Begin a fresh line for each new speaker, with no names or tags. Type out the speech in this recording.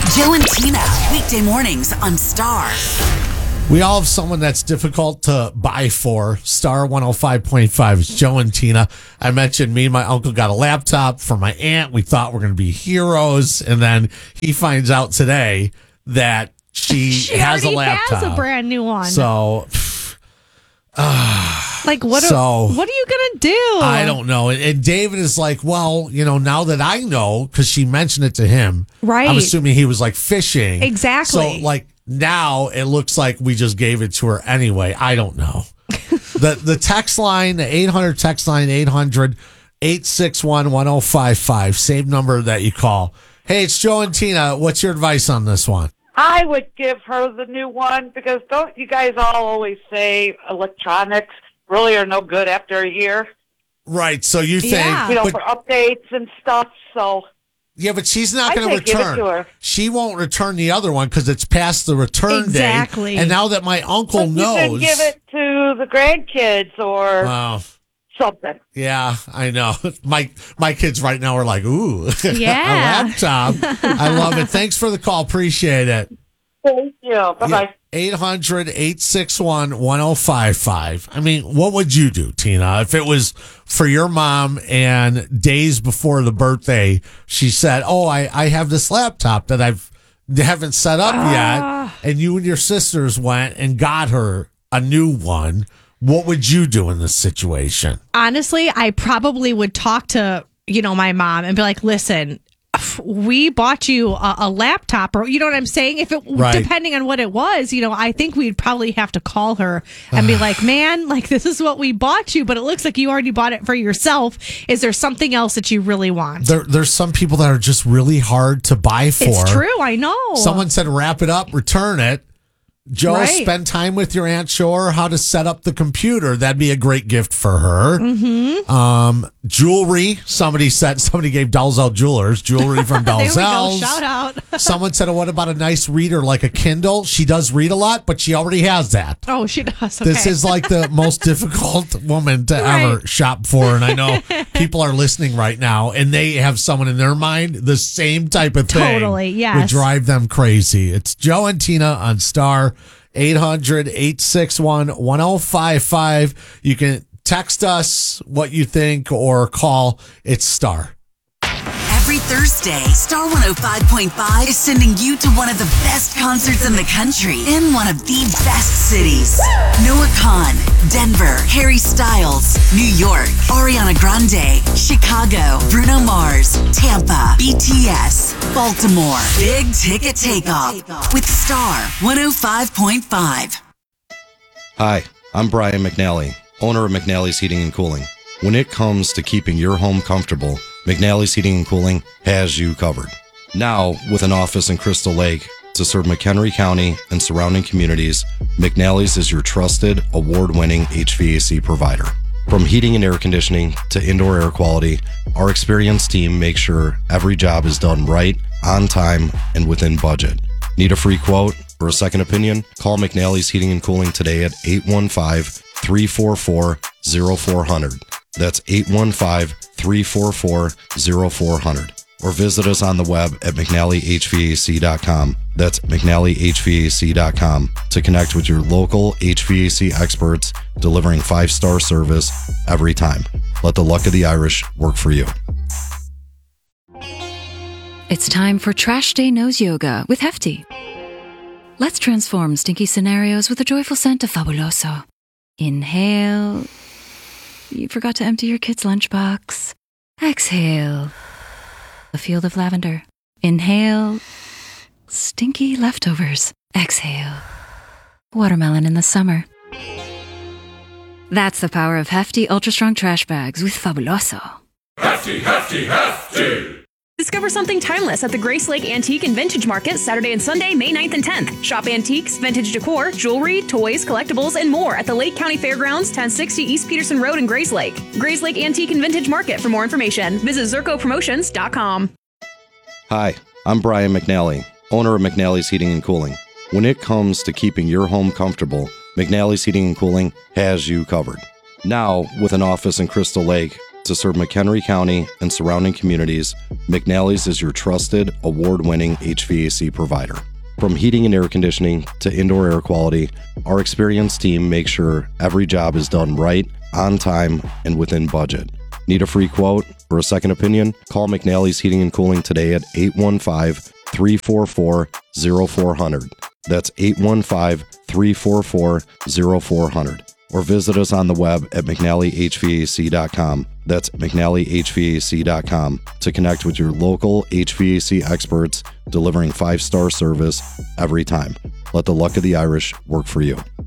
Joe and Tina, weekday mornings on Star.
We all have someone that's difficult to buy for. Star 105.5 is Joe and Tina. I mentioned me and my uncle got a laptop for my aunt. We thought we're going to be heroes. And then he finds out today that she has a laptop.
Has a brand new one.
So,
like, what are you going to do?
I don't know. And David is like, well, now that I know, because she mentioned it to him.
Right.
I'm assuming he was like fishing.
Exactly.
So, now it looks like we just gave it to her anyway. I don't know. The text line, the 800 text line, 800-861-1055. Same number that you call. Hey, it's Joe and Tina. What's your advice on this one?
I would give her the new one because don't you guys all always say electronics really are no good after a year?
Right. So you think...
Yeah.
For updates and stuff, so...
Yeah, but she's not going to return.
Give it to her.
She won't return the other one because it's past the return
exactly.
date. And now that my uncle knows...
You can give it to the grandkids or something.
Yeah, I know. My kids right now are like, ooh,
yeah.
a laptop. I love it. Thanks for the call. Appreciate it.
Thank you. Bye-bye.
800-861-1055. I mean, what would you do, Tina, if it was for your mom and days before the birthday, she said, oh, I have this laptop that haven't set up yet, and you and your sisters went and got her a new one. What would you do in this situation?
Honestly, I probably would talk to, my mom and be like, listen, we bought you a laptop, or you know what I'm saying? If it depending on what it was, I think we'd probably have to call her and be like, man, this is what we bought you, but it looks like you already bought it for yourself. Is there something else that you really want?
There's some people that are just really hard to buy for.
It's true, I know.
Someone said wrap it up, return it. Joe,
right.
Spend time with your Aunt. Show her how to set up the computer. That'd be a great gift for her.
Mm-hmm.
Jewelry. Somebody gave Dalzell Jewelers jewelry from Dalzell.
There we go. Shout out.
Someone said, what about a nice reader like a Kindle? She does read a lot, but she already has that.
Oh, she does. Okay.
This is like the most difficult woman to ever shop for. And I know people are listening right now and they have someone in their mind, the same type of thing.
Totally, yes.
Would drive them crazy. It's Joe and Tina on Star. 800-861-1055. You can text us what you think or call. It's Star.
Every Thursday, Star 105.5 is sending you to one of the best concerts in the country in one of the best cities. Noah Kahan, Denver, Harry Styles, New York, Ariana Grande, Chicago, Bruno Mars, Tampa, BTS, Baltimore. Big ticket takeoff with Star 105.5.
Hi, I'm Brian McNally, owner of McNally's Heating and Cooling. When it comes to keeping your home comfortable, McNally's Heating and Cooling has you covered. Now, with an office in Crystal Lake to serve McHenry County and surrounding communities, McNally's is your trusted, award-winning HVAC provider. From heating and air conditioning to indoor air quality, our experienced team makes sure every job is done right, on time, and within budget. Need a free quote or a second opinion? Call McNally's Heating and Cooling today at 815-344-0400. That's 815-344-0400. Or visit us on the web at McNallyHVAC.com. That's McNallyHVAC.com to connect with your local HVAC experts delivering 5-star service every time. Let the luck of the Irish work for you.
It's time for Trash Day Nose Yoga with Hefty. Let's transform stinky scenarios with the joyful scent of Fabuloso. Inhale. You forgot to empty your kid's lunchbox. Exhale. A field of lavender. Inhale. Stinky leftovers. Exhale. Watermelon in the summer. That's the power of Hefty Ultra Strong Trash Bags with Fabuloso.
Hefty, Hefty, Hefty!
Discover something timeless at the Grace Lake Antique and Vintage Market Saturday and Sunday, May 9th and 10th. Shop antiques, vintage decor, jewelry, toys, collectibles, and more at the Lake County Fairgrounds, 1060 East Peterson Road in Grace Lake. Grace Lake Antique and Vintage Market. For more information, visit ZerkoPromotions.com.
Hi, I'm Brian McNally, owner of McNally's Heating and Cooling. When it comes to keeping your home comfortable, McNally's Heating and Cooling has you covered. Now, with an office in Crystal Lake To serve McHenry County and surrounding communities, McNally's is your trusted, award-winning HVAC provider. From heating and air conditioning to indoor air quality, our experienced team makes sure every job is done right, on time, and within budget. Need a free quote or a second opinion? Call McNally's Heating and Cooling today at 815-344-0400. That's 815-344-0400. Or visit us on the web at McNallyHVAC.com. That's McNallyHVAC.com to connect with your local HVAC experts delivering 5-star service every time. Let the luck of the Irish work for you.